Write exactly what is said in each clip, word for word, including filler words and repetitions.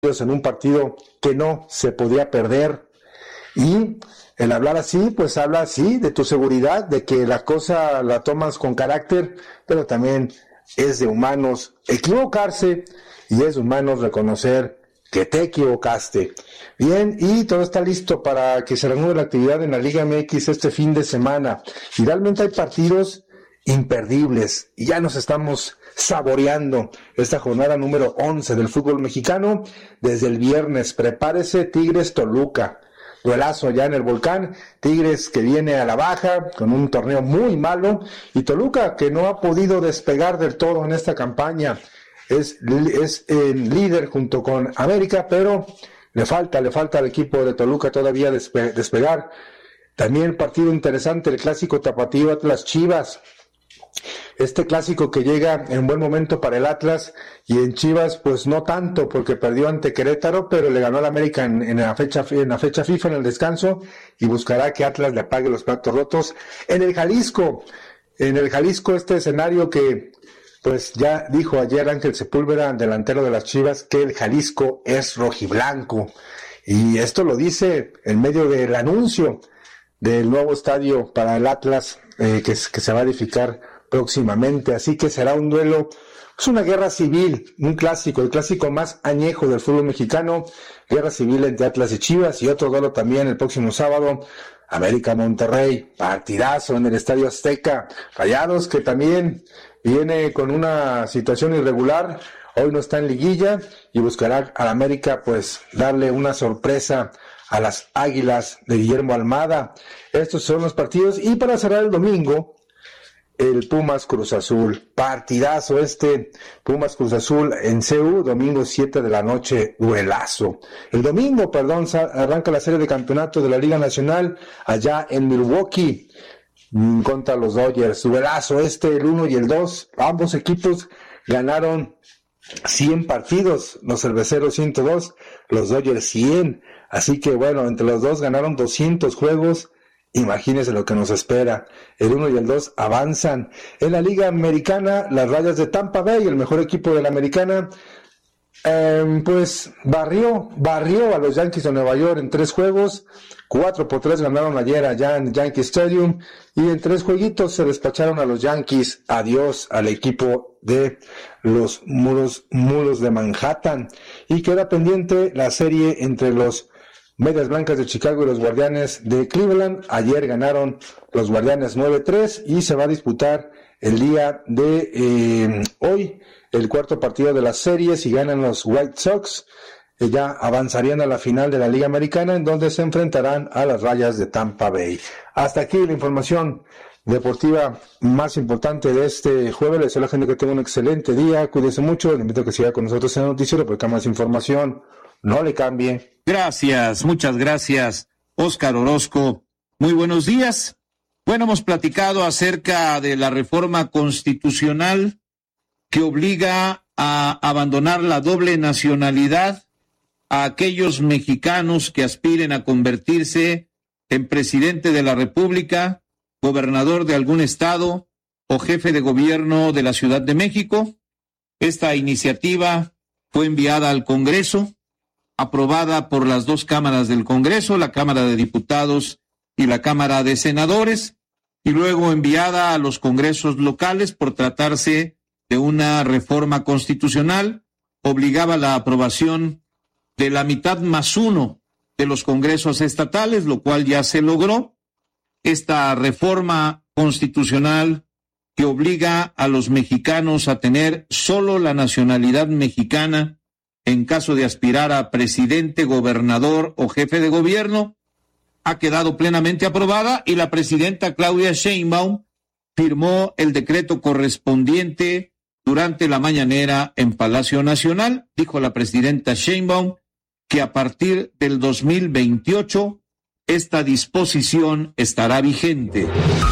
en un partido que no se podía perder. Y el hablar así, pues habla así de tu seguridad, de que la cosa la tomas con carácter, pero también es de humanos equivocarse y es de humanos reconocer que te equivocaste. Bien, y todo está listo para que se reanude la actividad en la Liga M X este fin de semana. Y realmente hay partidos imperdibles y ya nos estamos saboreando esta jornada número once del fútbol mexicano. Desde el viernes, prepárese, Tigres Toluca, duelazo ya en el Volcán. Tigres que viene a la baja con un torneo muy malo, y Toluca que no ha podido despegar del todo en esta campaña. Es, es el líder junto con América, pero le falta, le falta al equipo de Toluca todavía despe- despegar. También partido interesante, el clásico tapatío Atlas Chivas. Este clásico que llega en buen momento para el Atlas, y en Chivas pues no tanto, porque perdió ante Querétaro, pero le ganó al América en, en la fecha en la fecha FIFA en el descanso, y buscará que Atlas le pague los platos rotos en el Jalisco. En el Jalisco, este escenario que pues ya dijo ayer Ángel Sepúlveda, delantero de las Chivas, que el Jalisco es rojiblanco, y esto lo dice en medio del anuncio del nuevo estadio para el Atlas, eh, que, que se va a edificar próximamente. Así que será un duelo, es una guerra civil, un clásico, el clásico más añejo del fútbol mexicano, guerra civil entre Atlas y Chivas. Y otro duelo también el próximo sábado, América Monterrey, partidazo en el Estadio Azteca. Rayados, que también viene con una situación irregular, hoy no está en liguilla, y buscará al América pues darle una sorpresa a las Águilas de Guillermo Almada. Estos son los partidos. Y para cerrar el domingo, el Pumas Cruz Azul, partidazo este, Pumas Cruz Azul en C U, domingo siete de la noche, duelazo. El domingo, perdón, arranca la serie de campeonato de la Liga Nacional allá en Milwaukee contra los Dodgers, duelazo este, el uno y el dos, ambos equipos ganaron cien partidos, los cerveceros ciento dos, los Dodgers cien, así que bueno, entre los dos ganaron doscientos juegos. Imagínense lo que nos espera. El uno y el dos avanzan. En la Liga Americana, las Rayas de Tampa Bay, el mejor equipo de la Americana, eh, pues barrió, barrió a los Yankees de Nueva York en tres juegos. Cuatro por tres ganaron ayer allá en Yankee Stadium, y en tres jueguitos se despacharon a los Yankees. Adiós al equipo de los muros, muros de Manhattan. Y queda pendiente la serie entre los Medias Blancas de Chicago y los Guardianes de Cleveland. Ayer ganaron los Guardianes nueve tres, y se va a disputar el día de eh, hoy el cuarto partido de la serie. Si ganan los White Sox, eh, ya avanzarían a la final de la Liga Americana, en donde se enfrentarán a las Rayas de Tampa Bay. Hasta aquí la información deportiva más importante de este jueves. Les deseo a la gente que tenga un excelente día, cuídense mucho, les invito a que siga con nosotros en el noticiero, porque hay más información. No le cambie. Gracias, muchas gracias, Óscar Orozco. Muy buenos días. Bueno, hemos platicado acerca de la reforma constitucional que obliga a abandonar la doble nacionalidad a aquellos mexicanos que aspiren a convertirse en presidente de la República, gobernador de algún estado o jefe de gobierno de la Ciudad de México. Esta iniciativa fue enviada al Congreso, aprobada por las dos cámaras del Congreso, la Cámara de Diputados y la Cámara de Senadores, y luego enviada a los congresos locales por tratarse de una reforma constitucional. Obligaba la aprobación de la mitad más uno de los congresos estatales, lo cual ya se logró. Esta reforma constitucional que obliga a los mexicanos a tener solo la nacionalidad mexicana en caso de aspirar a presidente, gobernador o jefe de gobierno, ha quedado plenamente aprobada, y la presidenta Claudia Sheinbaum firmó el decreto correspondiente durante la mañanera en Palacio Nacional. Dijo la presidenta Sheinbaum que a partir del dos mil veintiocho esta disposición estará vigente.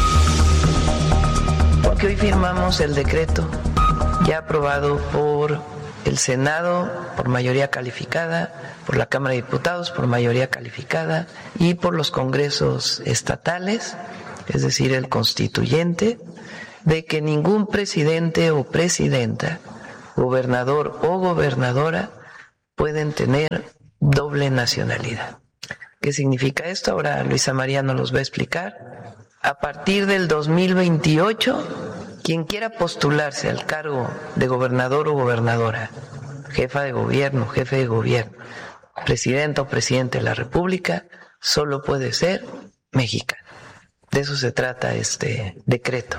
Porque hoy firmamos el decreto ya aprobado por el Senado por mayoría calificada, por la Cámara de Diputados por mayoría calificada y por los congresos estatales, es decir, el constituyente, de que ningún presidente o presidenta, gobernador o gobernadora pueden tener doble nacionalidad. ¿Qué significa esto? Ahora Luisa María nos los va a explicar. A partir del dos mil veintiocho, quien quiera postularse al cargo de gobernador o gobernadora, jefa de gobierno, jefe de gobierno, presidente o presidente de la República, solo puede ser mexicano. De eso se trata este decreto.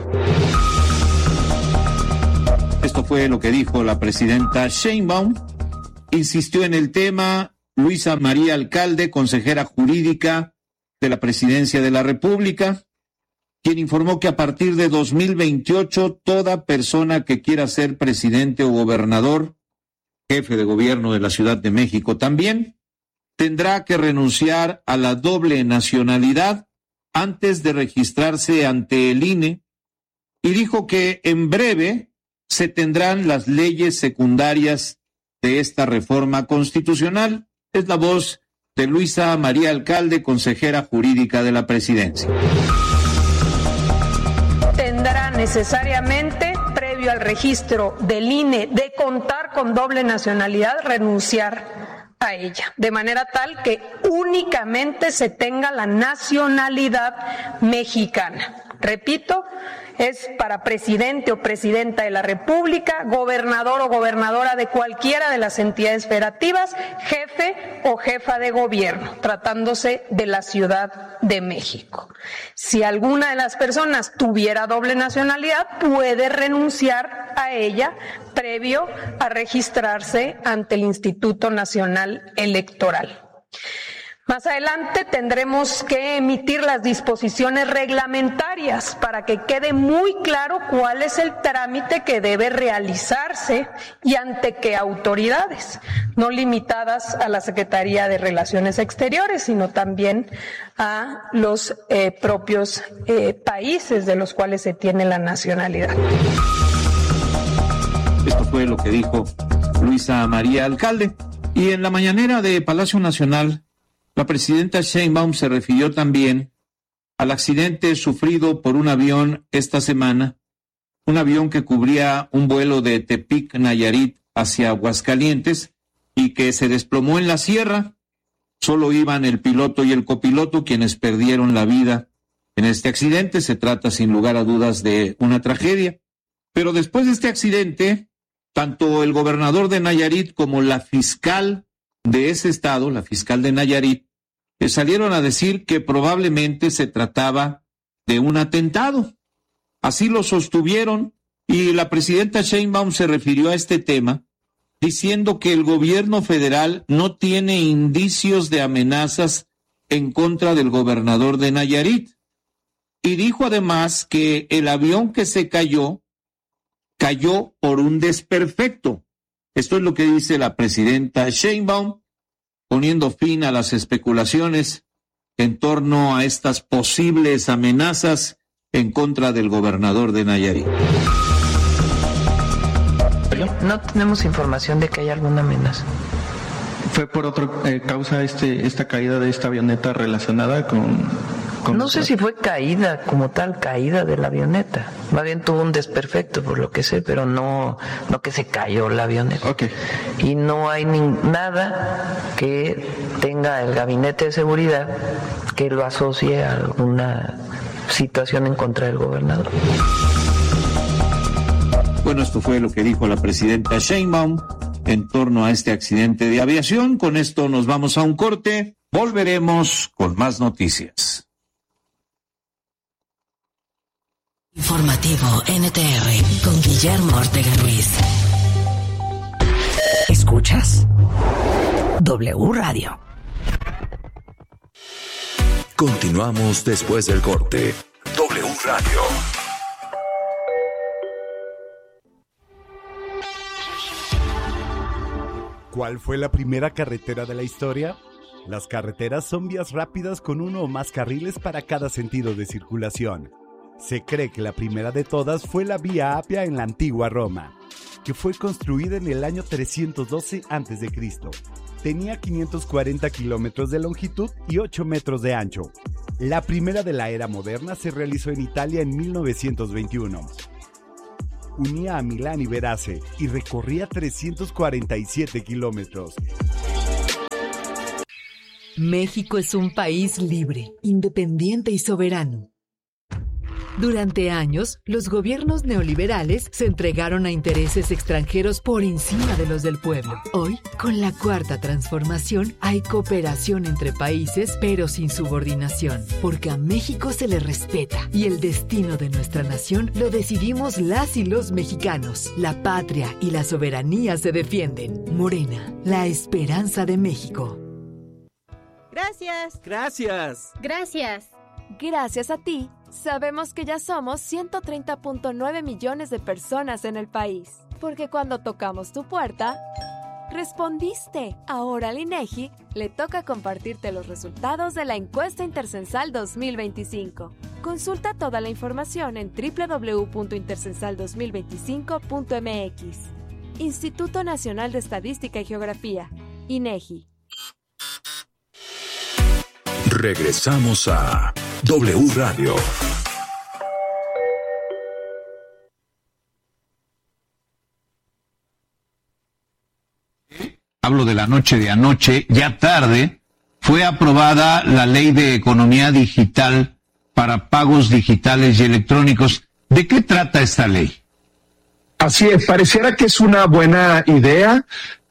Esto fue lo que dijo la presidenta Sheinbaum. Insistió en el tema Luisa María Alcalde, consejera jurídica de la Presidencia de la República, quien informó que a partir de dos mil veintiocho toda persona que quiera ser presidente o gobernador, jefe de gobierno de la Ciudad de México también, tendrá que renunciar a la doble nacionalidad antes de registrarse ante el I N E, y dijo que en breve se tendrán las leyes secundarias de esta reforma constitucional. Es la voz de Luisa María Alcalde, consejera jurídica de la Presidencia. Tendrá necesariamente, previo al registro del I N E, de contar con doble nacionalidad, renunciar a ella, de manera tal que únicamente se tenga la nacionalidad mexicana. Repito, es para presidente o presidenta de la República, gobernador o gobernadora de cualquiera de las entidades federativas, jefe o jefa de gobierno, tratándose de la Ciudad de México. Si alguna de las personas tuviera doble nacionalidad, puede renunciar a ella previo a registrarse ante el Instituto Nacional Electoral. Más adelante tendremos que emitir las disposiciones reglamentarias para que quede muy claro cuál es el trámite que debe realizarse y ante qué autoridades, no limitadas a la Secretaría de Relaciones Exteriores, sino también a los eh, propios eh, países de los cuales se tiene la nacionalidad. Esto fue lo que dijo Luisa María Alcalde. Y en la mañanera de Palacio Nacional, la presidenta Sheinbaum se refirió también al accidente sufrido por un avión esta semana, un avión que cubría un vuelo de Tepic, Nayarit, hacia Aguascalientes y que se desplomó en la sierra. Solo iban el piloto y el copiloto, quienes perdieron la vida en este accidente. Se trata sin lugar a dudas de una tragedia. Pero después de este accidente, tanto el gobernador de Nayarit como la fiscal de ese estado, la fiscal de Nayarit, eh, salieron a decir que probablemente se trataba de un atentado. Así lo sostuvieron, y la presidenta Sheinbaum se refirió a este tema diciendo que el gobierno federal no tiene indicios de amenazas en contra del gobernador de Nayarit. Y dijo además que el avión que se cayó, cayó por un desperfecto. Esto es lo que dice la presidenta Sheinbaum, poniendo fin a las especulaciones en torno a estas posibles amenazas en contra del gobernador de Nayarit. No tenemos información de que haya alguna amenaza. ¿Fue por otra eh, causa este esta caída de esta avioneta relacionada con...? con no sé si fue caída como tal, caída de la avioneta. Más bien tuvo un desperfecto, por lo que sé, pero no, no que se cayó la avioneta. Okay. Y no hay ni, nada que tenga el gabinete de seguridad que lo asocie a alguna situación en contra del gobernador. Bueno, esto fue lo que dijo la presidenta Sheinbaum en torno a este accidente de aviación. Con esto nos vamos a un corte. Volveremos con más noticias. Informativo N T R con Guillermo Ortega Ruiz. ¿Escuchas? W Radio. Continuamos después del corte. W Radio. ¿Cuál fue la primera carretera de la historia? Las carreteras son vías rápidas con uno o más carriles para cada sentido de circulación. Se cree que la primera de todas fue la Vía Apia en la antigua Roma, que fue construida en el año trescientos doce antes de Cristo. Tenía quinientos cuarenta kilómetros de longitud y ocho metros de ancho. La primera de la era moderna se realizó en Italia en mil novecientos veintiuno. Unía a Milán y Verace y recorría trescientos cuarenta y siete kilómetros. México es un país libre, independiente y soberano. Durante años, los gobiernos neoliberales se entregaron a intereses extranjeros por encima de los del pueblo. Hoy, con la Cuarta Transformación, hay cooperación entre países, pero sin subordinación, porque a México se le respeta y el destino de nuestra nación lo decidimos las y los mexicanos. La patria y la soberanía se defienden. Morena, la esperanza de México. Gracias. Gracias. Gracias. Gracias a ti, sabemos que ya somos ciento treinta punto nueve millones de personas en el país. Porque cuando tocamos tu puerta, respondiste. Ahora al INEGI le toca compartirte los resultados de la encuesta Intercensal dos mil veinticinco. Consulta toda la información en doble u doble u doble u punto intercensal dos mil veinticinco punto m x. Instituto Nacional de Estadística y Geografía, INEGI. Regresamos a W Radio. Hablo de la noche de anoche, ya tarde, fue aprobada la Ley de Economía Digital para pagos digitales y electrónicos. ¿De qué trata esta ley? Así es, pareciera que es una buena idea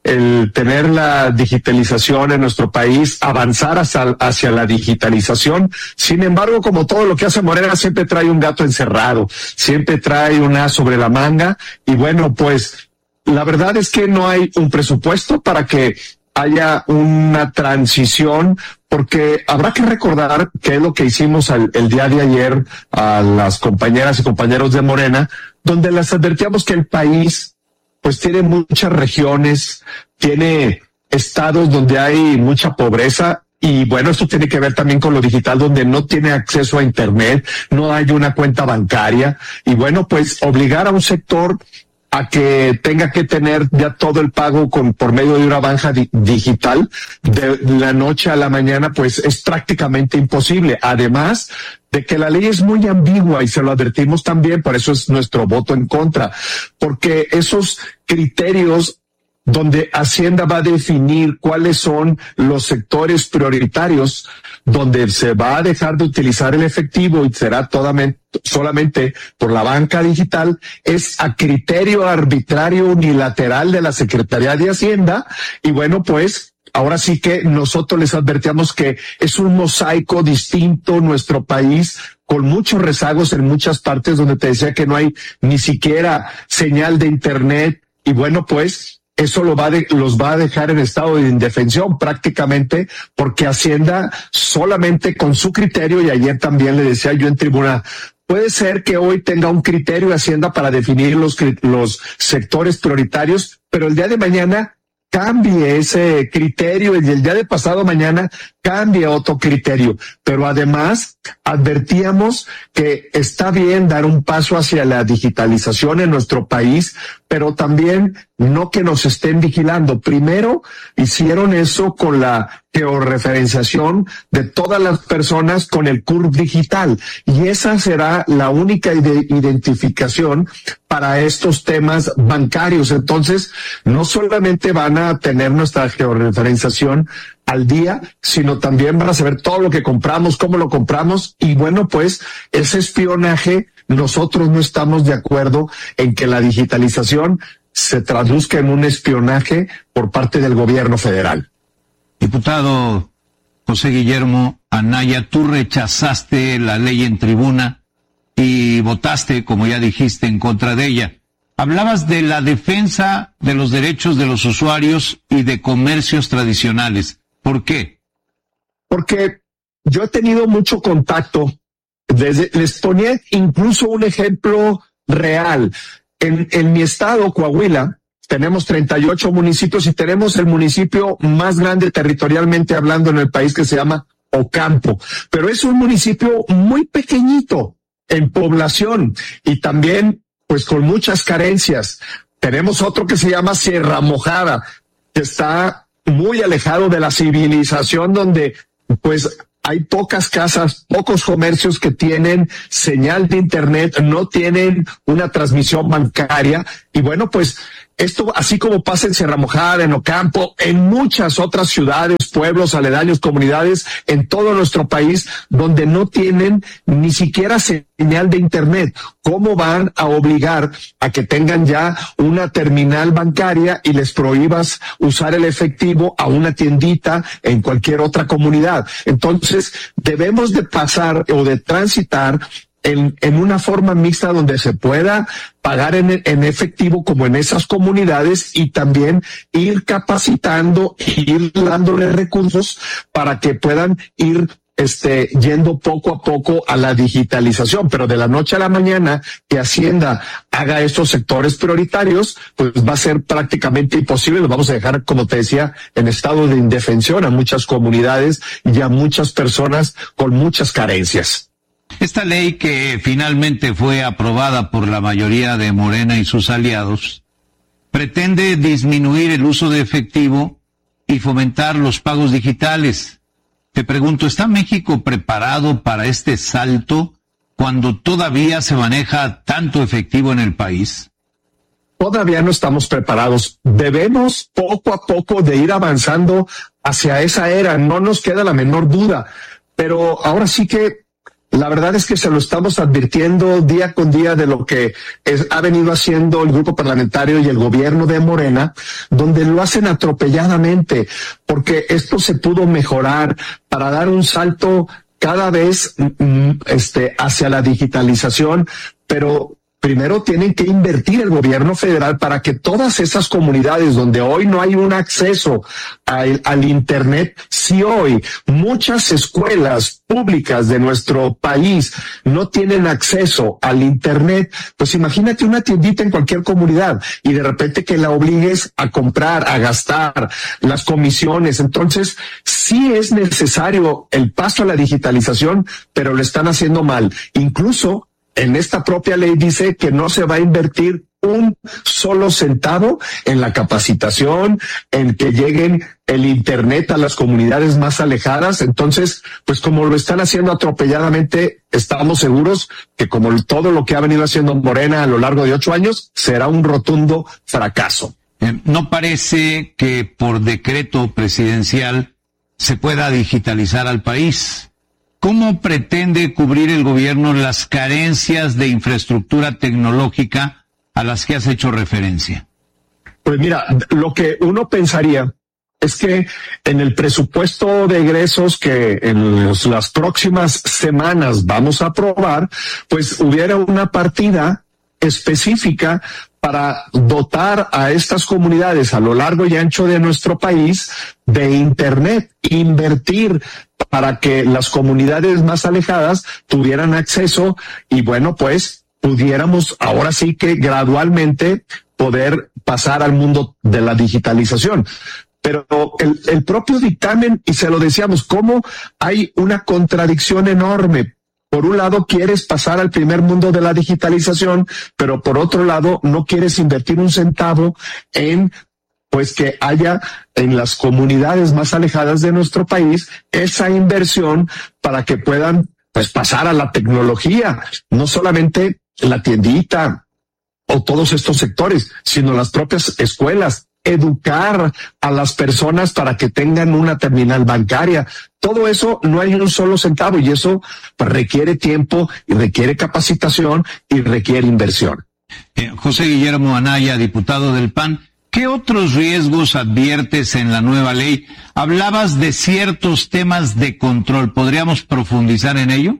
el tener la digitalización en nuestro país, avanzar hacia, hacia la digitalización. Sin embargo, como todo lo que hace Morena, siempre trae un gato encerrado, siempre trae un as sobre la manga, y bueno, pues la verdad es que no hay un presupuesto para que haya una transición, porque habrá que recordar que es lo que hicimos el, el día de ayer a las compañeras y compañeros de Morena, donde les advertíamos que el país pues tiene muchas regiones, tiene estados donde hay mucha pobreza, y bueno, esto tiene que ver también con lo digital, donde no tiene acceso a internet, no hay una cuenta bancaria, y bueno, pues obligar a un sector a que tenga que tener ya todo el pago con por medio de una banca di- digital de la noche a la mañana, pues es prácticamente imposible. Además de que la ley es muy ambigua, y se lo advertimos también, por eso es nuestro voto en contra, porque esos criterios donde Hacienda va a definir cuáles son los sectores prioritarios donde se va a dejar de utilizar el efectivo y será totalmente, solamente por la banca digital, es a criterio arbitrario unilateral de la Secretaría de Hacienda. Y bueno, pues ahora sí que nosotros les advertíamos que es un mosaico distinto nuestro país, con muchos rezagos en muchas partes, donde te decía que no hay ni siquiera señal de internet, y bueno, pues eso lo va de, los va a dejar en estado de indefensión prácticamente, porque Hacienda solamente con su criterio, y ayer también le decía yo en tribuna, puede ser que hoy tenga un criterio Hacienda para definir los, los sectores prioritarios, pero el día de mañana cambie ese criterio, y el día de pasado mañana cambie otro criterio. Pero además advertíamos que está bien dar un paso hacia la digitalización en nuestro país, pero también no que nos estén vigilando. Primero hicieron eso con la georreferenciación de todas las personas con el C U R P digital, y esa será la única ide- identificación para estos temas bancarios. Entonces, no solamente van a tener nuestra georreferenciación al día, sino también van a saber todo lo que compramos, cómo lo compramos, y bueno, pues ese espionaje, nosotros no estamos de acuerdo en que la digitalización se traduzca en un espionaje por parte del gobierno federal. Diputado José Guillermo Anaya, tú rechazaste la ley en tribuna y votaste, como ya dijiste, en contra de ella. Hablabas de la defensa de los derechos de los usuarios y de comercios tradicionales. ¿Por qué? Porque yo he tenido mucho contacto, desde, les ponía incluso un ejemplo real. En, en mi estado, Coahuila, tenemos treinta y ocho municipios y tenemos el municipio más grande territorialmente hablando en el país, que se llama Ocampo, pero es un municipio muy pequeñito en población y también pues con muchas carencias. Tenemos otro que se llama Sierra Mojada, que está muy alejado de la civilización, donde pues hay pocas casas, pocos comercios que tienen señal de internet, no tienen una transmisión bancaria, y bueno, pues Esto, así como pasa en Sierra Mojada, en Ocampo, en muchas otras ciudades, pueblos, aledaños, comunidades, en todo nuestro país, donde no tienen ni siquiera señal de internet. ¿Cómo van a obligar a que tengan ya una terminal bancaria y les prohíbas usar el efectivo a una tiendita en cualquier otra comunidad? Entonces, debemos de pasar o de transitar En, en una forma mixta donde se pueda pagar en, en efectivo como en esas comunidades, y también ir capacitando, ir dándole recursos para que puedan ir este yendo poco a poco a la digitalización. Pero de la noche a la mañana que Hacienda haga estos sectores prioritarios, pues va a ser prácticamente imposible. Lo vamos a dejar, como te decía, en estado de indefensión a muchas comunidades y a muchas personas con muchas carencias. Esta ley, que finalmente fue aprobada por la mayoría de Morena y sus aliados, pretende disminuir el uso de efectivo y fomentar los pagos digitales. Te pregunto, ¿está México preparado para este salto cuando todavía se maneja tanto efectivo en el país? Todavía no estamos preparados. Debemos poco a poco de ir avanzando hacia esa era, no nos queda la menor duda. Pero ahora sí que la verdad es que se lo estamos advirtiendo día con día de lo que es, ha venido haciendo el grupo parlamentario y el gobierno de Morena, donde lo hacen atropelladamente, porque esto se pudo mejorar para dar un salto cada vez mm, este, hacia la digitalización, pero primero tienen que invertir el gobierno federal para que todas esas comunidades donde hoy no hay un acceso al, al Internet, si hoy muchas escuelas públicas de nuestro país no tienen acceso al Internet, pues imagínate una tiendita en cualquier comunidad y de repente que la obligues a comprar, a gastar, las comisiones. Entonces, sí es necesario el paso a la digitalización, pero lo están haciendo mal. Incluso en esta propia ley dice que no se va a invertir un solo centavo en la capacitación, en que lleguen el Internet a las comunidades más alejadas. Entonces, pues como lo están haciendo atropelladamente, estamos seguros que como todo lo que ha venido haciendo Morena a lo largo de ocho años, será un rotundo fracaso. No parece que por decreto presidencial se pueda digitalizar al país. ¿Cómo pretende cubrir el gobierno las carencias de infraestructura tecnológica a las que has hecho referencia? Pues mira, lo que uno pensaría es que en el presupuesto de egresos que en los, las próximas semanas vamos a aprobar, pues hubiera una partida específica para dotar a estas comunidades a lo largo y ancho de nuestro país de Internet, invertir para que las comunidades más alejadas tuvieran acceso y bueno, pues pudiéramos ahora sí que gradualmente poder pasar al mundo de la digitalización. Pero el, el propio dictamen, y se lo decíamos, cómo hay una contradicción enorme. Por un lado quieres pasar al primer mundo de la digitalización, pero por otro lado no quieres invertir un centavo en pues que haya en las comunidades más alejadas de nuestro país esa inversión para que puedan pues pasar a la tecnología, no solamente la tiendita o todos estos sectores, sino las propias escuelas, educar a las personas para que tengan una terminal bancaria. Todo eso no hay un solo centavo y eso pues, requiere tiempo y requiere capacitación y requiere inversión. Eh, José Guillermo Anaya, diputado del P A N, ¿qué otros riesgos adviertes en la nueva ley? Hablabas de ciertos temas de control. ¿Podríamos profundizar en ello?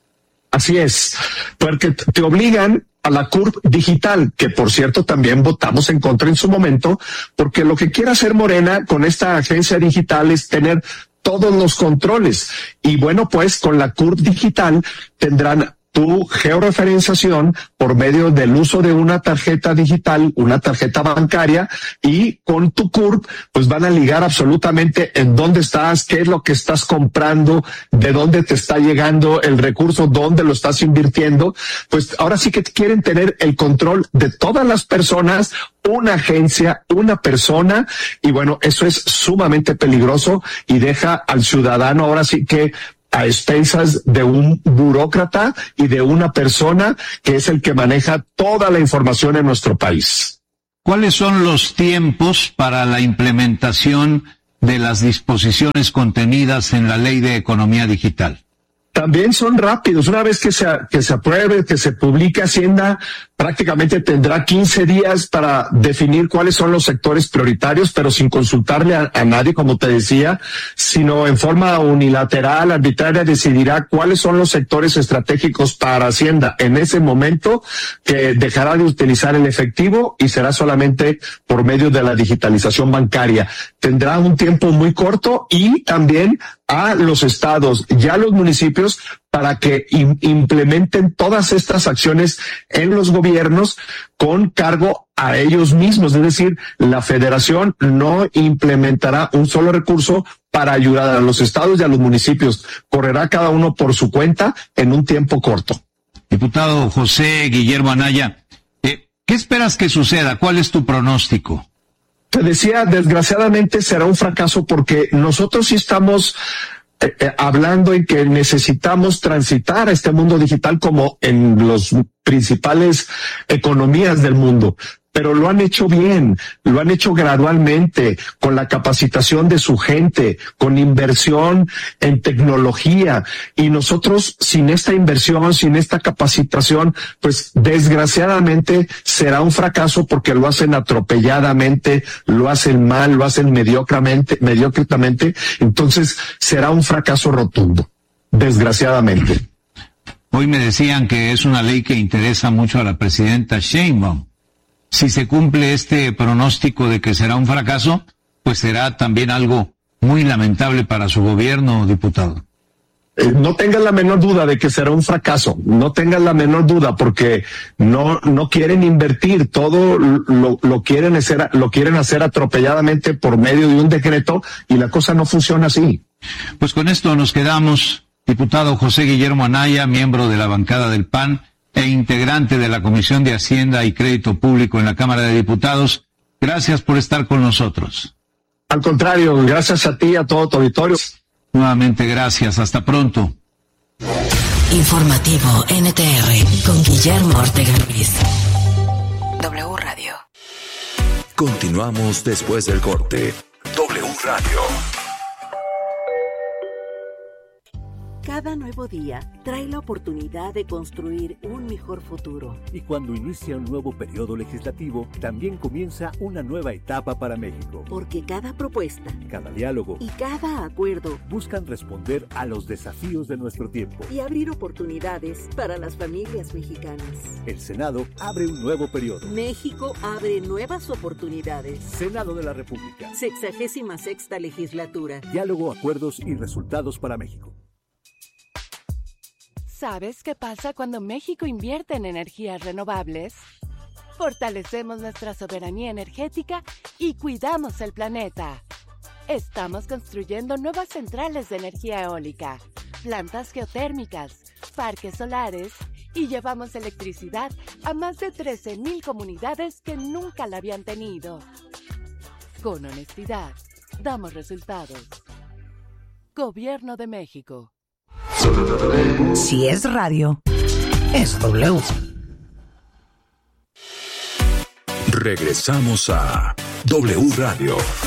Así es, porque te obligan a la C U R P digital, que por cierto también votamos en contra en su momento, porque lo que quiere hacer Morena con esta agencia digital es tener todos los controles. Y bueno, pues con la C U R P digital tendrán tu georreferenciación por medio del uso de una tarjeta digital, una tarjeta bancaria, y con tu C U R P pues van a ligar absolutamente en dónde estás, qué es lo que estás comprando, de dónde te está llegando el recurso, dónde lo estás invirtiendo. Pues ahora sí que quieren tener el control de todas las personas, una agencia, una persona, y bueno, eso es sumamente peligroso y deja al ciudadano ahora sí que a expensas de un burócrata y de una persona que es el que maneja toda la información en nuestro país. ¿cuáles son los tiempos para la implementación de las disposiciones contenidas en la Ley de Economía Digital? También son rápidos. Una vez que se, que se apruebe, que se publique, Hacienda prácticamente tendrá quince días para definir cuáles son los sectores prioritarios, pero sin consultarle a, a nadie, como te decía, sino en forma unilateral, arbitraria, decidirá cuáles son los sectores estratégicos para Hacienda en ese momento, que dejará de utilizar el efectivo y será solamente por medio de la digitalización bancaria. Tendrá un tiempo muy corto, y también a los estados y a los municipios para que im- implementen todas estas acciones en los gobiernos con cargo a ellos mismos. Es decir, la federación no implementará un solo recurso para ayudar a los estados y a los municipios. Correrá cada uno por su cuenta en un tiempo corto. Diputado José Guillermo Anaya, eh, ¿qué esperas que suceda? ¿Cuál es tu pronóstico? Te decía, desgraciadamente será un fracaso, porque nosotros sí estamos eh, eh, hablando en que necesitamos transitar a este mundo digital como en las principales economías del mundo. Pero lo han hecho bien, lo han hecho gradualmente, con la capacitación de su gente, con inversión en tecnología. Y nosotros, sin esta inversión, sin esta capacitación, pues desgraciadamente será un fracaso, porque lo hacen atropelladamente, lo hacen mal, lo hacen mediocremente, mediocremente. Entonces será un fracaso rotundo, desgraciadamente. Hoy me decían que es una ley que interesa mucho a la presidenta Sheinbaum. Si se cumple este pronóstico de que será un fracaso, pues será también algo muy lamentable para su gobierno, diputado. Eh, no tengan la menor duda de que será un fracaso, no tengan la menor duda, porque no no quieren invertir, todo lo, lo quieren hacer, lo quieren hacer atropelladamente por medio de un decreto, y la cosa no funciona así. Pues con esto nos quedamos. Diputado José Guillermo Anaya, miembro de la bancada del P A N e integrante de la Comisión de Hacienda y Crédito Público en la Cámara de Diputados, gracias por estar con nosotros. Al contrario, gracias a ti y a todo tu auditorio. Nuevamente gracias, hasta pronto. Informativo N T R con Guillermo Ortega Ruiz. W Radio. Continuamos después del corte. W Radio. Cada nuevo día trae la oportunidad de construir un mejor futuro. Y cuando inicia un nuevo periodo legislativo, también comienza una nueva etapa para México. Porque cada propuesta, cada diálogo y cada acuerdo buscan responder a los desafíos de nuestro tiempo y abrir oportunidades para las familias mexicanas. El Senado abre un nuevo periodo. México abre nuevas oportunidades. Senado de la República. Sexagésima sexta legislatura. Diálogo, acuerdos y resultados para México. ¿Sabes qué pasa cuando México invierte en energías renovables? Fortalecemos nuestra soberanía energética y cuidamos el planeta. Estamos construyendo nuevas centrales de energía eólica, plantas geotérmicas, parques solares y llevamos electricidad a más de trece mil comunidades que nunca la habían tenido. Con honestidad, damos resultados. Gobierno de México. Si es radio, es W. Regresamos a W Radio.